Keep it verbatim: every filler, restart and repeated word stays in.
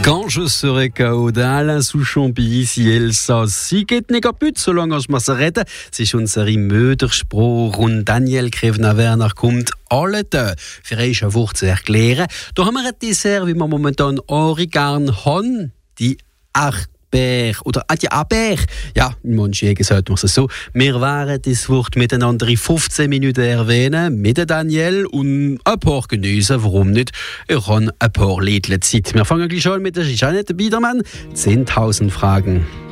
Quand je serai K O d'Alain Souchon-Pilly, si Elsa, si geht nicht kaputt, solange als man sie retten. Es ist unsere Möderspruch und Daniel Krevner-Werner kommt alle da für euch eine Woche zu erklären. Da haben wir ein Dessert, wie wir momentan auch gern haben, die Achtbär oder ah, die Aber. Ja, in manchen sagt man es so. Wir werden das Wort miteinander in fünfzehn Minuten erwähnen, mit Daniel und ein paar genießen, warum nicht? Ich habe ein paar Liedle Zeit. Wir fangen gleich an mit der Jeanette Biedermann. zehntausend Fragen.